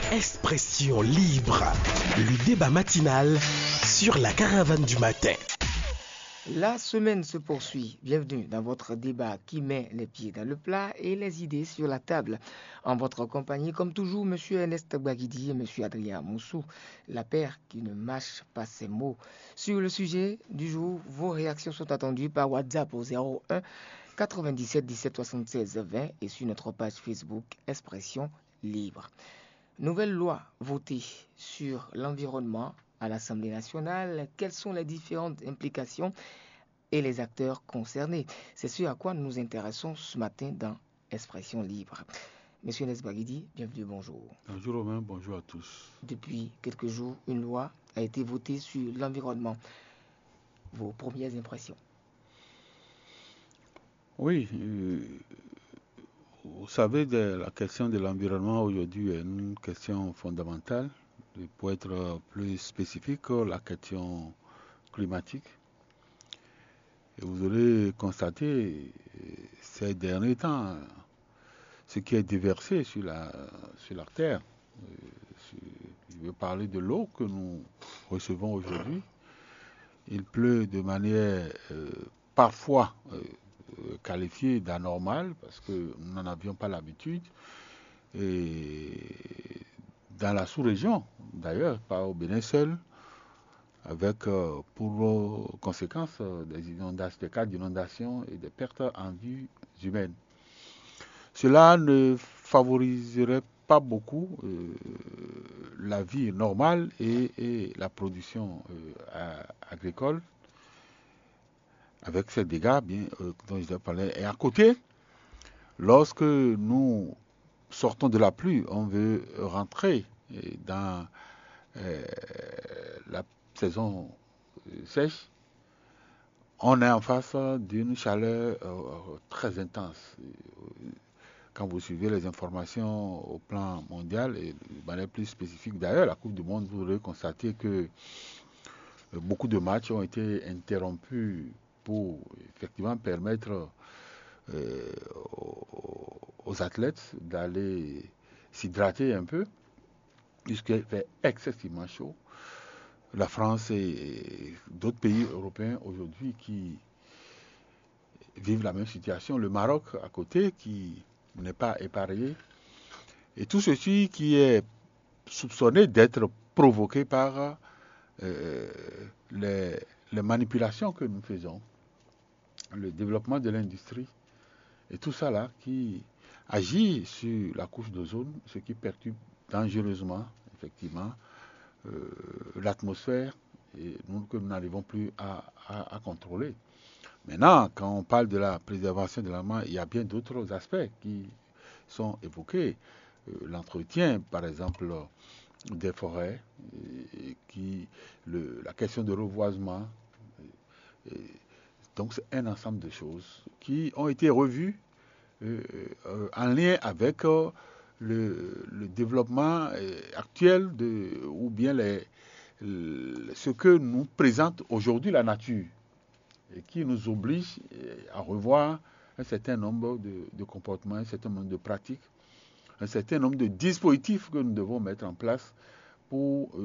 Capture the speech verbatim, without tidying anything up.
Expression libre, le débat matinal sur la caravane du matin. La semaine se poursuit. Bienvenue dans votre débat qui met les pieds dans le plat et les idées sur la table. En votre compagnie, comme toujours, M. Ernest Baguidi et M. Adrien Moussou, la paire qui ne mâche pas ses mots. Sur le sujet du jour, vos réactions sont attendues par WhatsApp au zéro un quatre-vingt-dix-sept dix-sept soixante-seize vingt et sur notre page Facebook Expression libre. Nouvelle loi votée sur l'environnement à l'Assemblée nationale. Quelles sont les différentes implications et les acteurs concernés? C'est ce à quoi nous nous intéressons ce matin dans Expression libre. Monsieur Nesbaguidi, bienvenue, bonjour. Bonjour Romain, bonjour à tous. Depuis quelques jours, une loi a été votée sur l'environnement. Vos premières impressions? Oui, euh, vous savez, de, la question de l'environnement aujourd'hui est une question fondamentale. Pour être plus spécifique, la question climatique. Et vous aurez constaté ces derniers temps ce qui est déversé sur la, sur la terre. Je veux parler de l'eau que nous recevons aujourd'hui. Il pleut de manière euh, parfois euh, qualifiée d'anormale parce que nous n'en avions pas l'habitude. Et dans la sous-région, d'ailleurs, pas au Bénin seul, avec euh, pour euh, conséquence euh, des, inondations, des cas d'inondation et des pertes en vie humaine. Cela ne favoriserait pas beaucoup euh, la vie normale et, et la production euh, agricole, avec ces dégâts bien, euh, dont je parlais. Et à côté, lorsque nous sortons de la pluie, on veut rentrer dans euh, la saison sèche, on est en face d'une chaleur euh, très intense. Quand vous suivez les informations au plan mondial, et de manière plus spécifique d'ailleurs, la Coupe du Monde, vous aurez constaté que beaucoup de matchs ont été interrompus pour effectivement permettre euh, aux athlètes d'aller s'hydrater un peu, puisqu'il fait excessivement chaud. La France et d'autres pays européens aujourd'hui qui vivent la même situation. Le Maroc à côté qui n'est pas épargné. Et tout ceci qui est soupçonné d'être provoqué par euh, les, les manipulations que nous faisons, le développement de l'industrie et tout ça là qui agit sur la couche d'ozone, ce qui perturbe dangereusement, effectivement, euh, l'atmosphère et nous, que nous n'arrivons plus à, à, à contrôler. Maintenant, quand on parle de la préservation de l'environnement, il y a bien d'autres aspects qui sont évoqués. Euh, l'entretien, par exemple, des forêts, et, qui, le, la question de reboisement. Et, donc, c'est un ensemble de choses qui ont été revues euh, euh, en lien avec euh, le, le développement euh, actuel de, ou bien les, le, ce que nous présente aujourd'hui la nature et qui nous oblige à revoir un certain nombre de, de comportements, un certain nombre de pratiques, un certain nombre de dispositifs que nous devons mettre en place pour